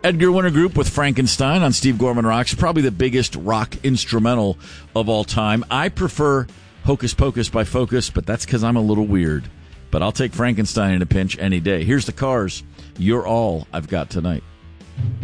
Edgar Winter Group with Frankenstein on Steve Gorman Rocks, probably the biggest rock instrumental of all time. I prefer Hocus Pocus by Focus, but that's because I'm a little weird. But I'll take Frankenstein in a pinch any day. Here's the Cars. You're All I've Got Tonight.